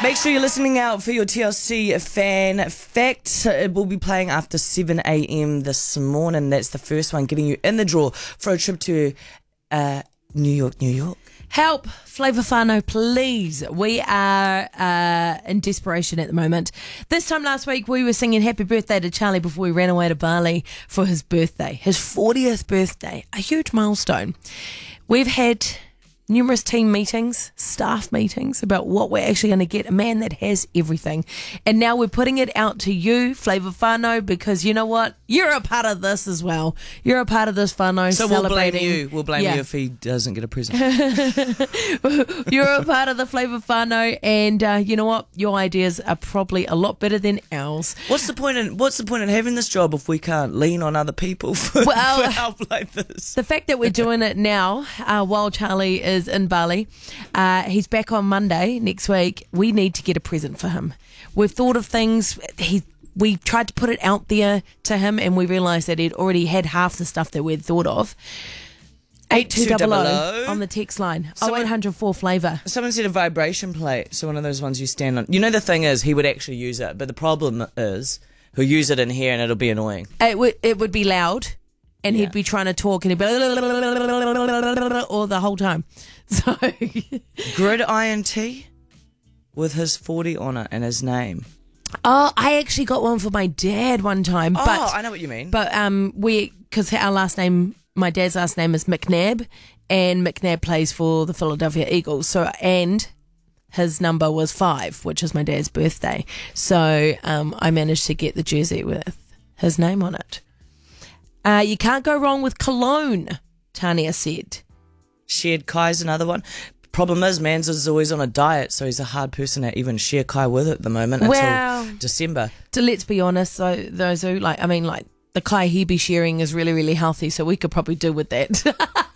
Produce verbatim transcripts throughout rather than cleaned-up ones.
Make sure you're listening out for your T L C fan fact. It will be playing after seven a.m. this morning. That's the first one, getting you in the draw for a trip to uh, New York, New York. Help, Flavor Whānau, please. We are uh, in desperation at the moment. This time last week, we were singing Happy Birthday to Charlie before we ran away to Bali for his birthday, his fortieth birthday, a huge milestone. We've had numerous team meetings, staff meetings about what we're actually going to get, a man that has everything. And now we're putting it out to you, Flavor Whānau, because you know what? You're a part of this as well. You're a part of this whānau So celebrating. we'll blame you. We'll blame Yeah. you if he doesn't get a present. You're a part of the Flavor Whānau, and uh, you know what? Your ideas are probably a lot better than ours. What's the point in What's the point in having this job if we can't lean on other people for, Well, for help like this? The fact that we're doing it now, uh, while Charlie is in Bali, uh, he's back on Monday next week. We need to get a present for him. We've thought of things. He, we tried to put it out there to him, and we realised that he'd already had half the stuff that we'd thought of. eight two double oh on the text line. oh eight hundred four flavour. Someone said a vibration plate, so one of those ones you stand on. You know, the thing is, he would actually use it, but the problem is, he'll use it in here and it'll be annoying. It would it would be loud, and Yeah. he'd be trying to talk, and he'd be all the whole time. So Gridiron tee with his forty on it and his name. oh, I actually got one for my dad one time. But oh, I know what you mean. But um, we because our last name, my dad's last name is McNabb, and McNabb plays for the Philadelphia Eagles. So and his number was five, which is my dad's birthday. So um, I managed to get the jersey with his name on it. Uh, you can't go wrong with cologne, Tanya said. Shared Kai's another one. Problem is, Mans is always on a diet, so he's a hard person to even share Kai with at the moment Well, until December. So let's be honest, so those who like, I mean, like the Kai he be sharing is really, really healthy, so we could probably do with that.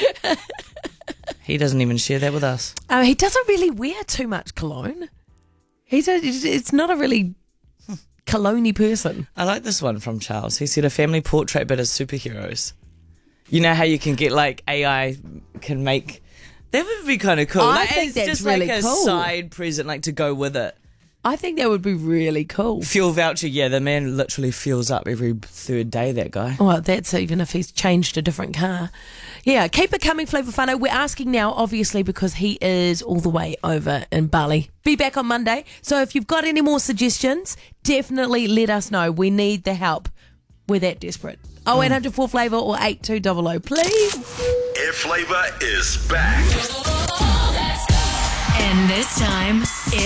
He doesn't even share that with us. Uh, he doesn't really wear too much cologne. He's a, it's not a really cologne-y person. I like this one from Charles. He said a family portrait but as superheroes. You know how you can get like A I can make... That would be kind of cool. I like, think it's that's just really like a cool. side present like to go with it. I think that would be really cool. Fuel voucher, yeah, the man literally fuels up every third day, that guy. Well, that's even if he's changed a different car. Yeah, keep it coming, Flavor Whānau. We're asking now, obviously, because he is all the way over in Bali. Be back on Monday. So if you've got any more suggestions, definitely let us know. We need the help. We're that desperate. oh eight hundred four flavour or eight two double oh, please. Air Flavour is back. And this time,